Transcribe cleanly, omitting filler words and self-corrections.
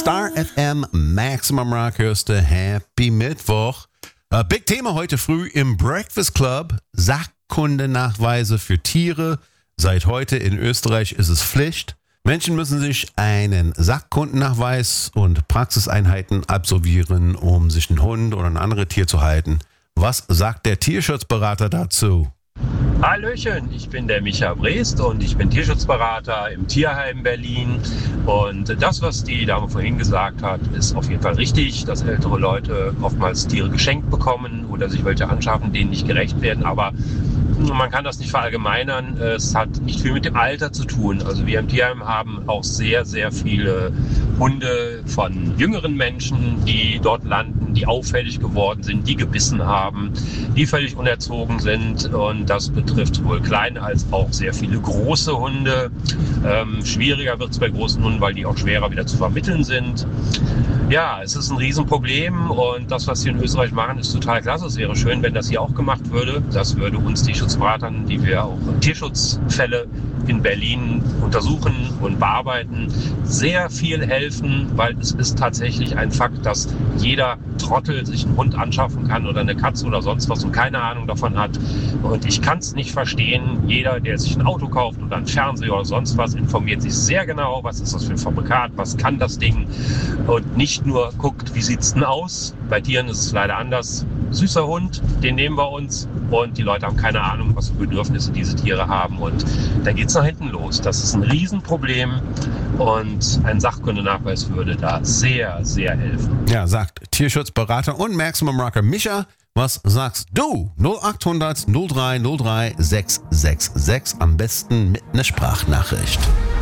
Star FM Maximum Rock hörst du. Happy Mittwoch. Big Thema heute früh im Breakfast Club. Sachkundenachweise für Tiere. Seit heute in Österreich ist es Pflicht. Menschen müssen sich einen Sachkundennachweis und Praxiseinheiten absolvieren, um sich einen Hund oder ein anderes Tier zu halten. Was sagt der Tierschutzberater dazu? Hallöchen, ich bin der Micha Brest und ich bin Tierschutzberater im Tierheim Berlin. Und das, was die Dame vorhin gesagt hat, ist auf jeden Fall richtig, dass ältere Leute oftmals Tiere geschenkt bekommen oder sich welche anschaffen, denen nicht gerecht werden. Aber man kann das nicht verallgemeinern. Es hat nicht viel mit dem Alter zu tun. Also wir im Tierheim haben auch sehr, sehr viele Hunde von jüngeren Menschen, die dort landen, die auffällig geworden sind, die gebissen haben, die völlig unerzogen sind. Und das betrifft sowohl kleine als auch sehr viele große Hunde. Schwieriger wird es bei großen Hunden, weil die auch schwerer wieder zu vermitteln sind. Ja, es ist ein Riesenproblem und das, was wir in Österreich machen, ist total klasse. Es wäre schön, wenn das hier auch gemacht würde. Das würde uns Tierschutzberatern, die wir auch Tierschutzfälle in Berlin untersuchen und bearbeiten, sehr viel helfen, weil es ist tatsächlich ein Fakt, dass jeder Trottel sich einen Hund anschaffen kann oder eine Katze oder sonst was und keine Ahnung davon hat. Und ich kann es nicht verstehen. Jeder, der sich ein Auto kauft oder einen Fernseher oder sonst was, informiert sich sehr genau, was ist das für ein Fabrikat, was kann das Ding und nicht nur guckt, wie sieht's denn aus. Bei Tieren ist es leider anders. Süßer Hund, den nehmen wir uns und die Leute haben keine Ahnung, was für Bedürfnisse diese Tiere haben und dann geht's nach hinten los. Das ist ein Riesenproblem und ein Sachkundenachweis würde da sehr, sehr helfen. Ja, sagt Tierschutzberater und Maximum Rocker Micha. Was sagst du? 0800 03 03 666. Am besten mit einer Sprachnachricht.